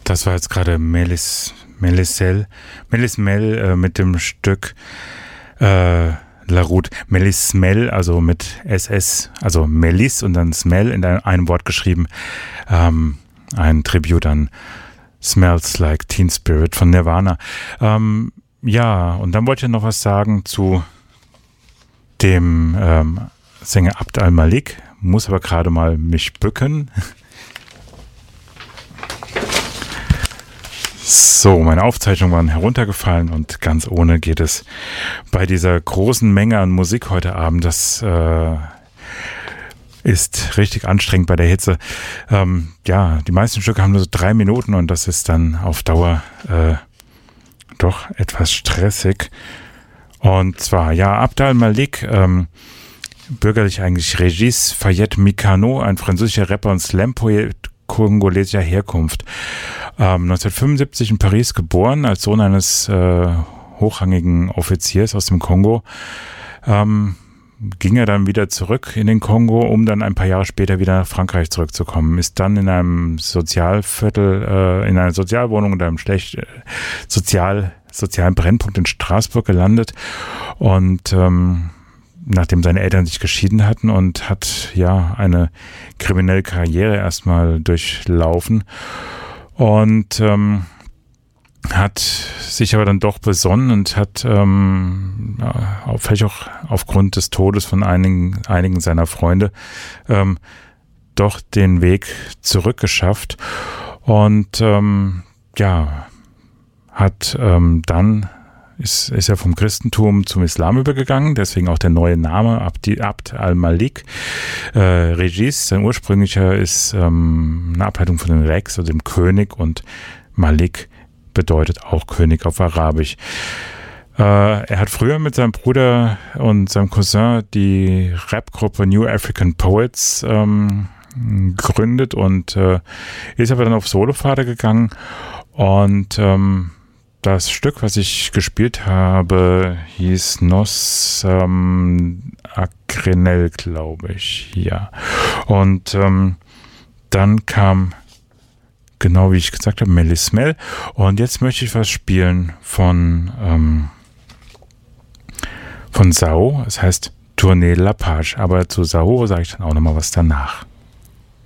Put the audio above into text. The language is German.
Das war jetzt gerade Melis Mel mit dem Stück La Route. Melis Mel, also mit SS, also Melis und dann Smell in einem Wort geschrieben. Ein Tribut an Smells Like Teen Spirit von Nirvana. Ja, und dann wollte ich noch was sagen zu dem Sänger Abd al-Malik. Muss aber gerade mal mich bücken. So, meine Aufzeichnungen waren heruntergefallen und ganz ohne geht es bei dieser großen Menge an Musik heute Abend. Das ist richtig anstrengend bei der Hitze. Ja, die meisten Stücke haben nur so 3 Minuten und das ist dann auf Dauer doch etwas stressig. Und zwar, ja, Abd al-Malik, bürgerlich eigentlich Régis Fayette Mikano, ein französischer Rapper und Slam-Poet kongolesischer Herkunft. 1975 in Paris geboren, als Sohn eines hochrangigen Offiziers aus dem Kongo. Ging er dann wieder zurück in den Kongo, um dann ein paar Jahre später wieder nach Frankreich zurückzukommen. Ist dann in einem Sozialviertel, in einer Sozialwohnung oder einem sozialen Brennpunkt in Straßburg gelandet und nachdem seine Eltern sich geschieden hatten und hat ja eine kriminelle Karriere erstmal durchlaufen und hat sich aber dann doch besonnen und hat vielleicht auch aufgrund des Todes von einigen seiner Freunde doch den Weg zurückgeschafft und ja, hat dann ist er vom Christentum zum Islam übergegangen, deswegen auch der neue Name Abd al-Malik. Régis, sein ursprünglicher, ist eine Ableitung von dem Rex, also dem König, und Malik bedeutet auch König auf Arabisch. Er hat früher mit seinem Bruder und seinem Cousin die Rapgruppe New African Poets gegründet und ist aber dann auf Solopfade gegangen und das Stück, was ich gespielt habe, hieß Nos Akrenel, glaube ich. Ja. Und dann kam, genau wie ich gesagt habe, Melis Mel. Und jetzt möchte ich was spielen von Sao. Es heißt Tournée La Page. Aber zu Sao sage ich dann auch nochmal was danach.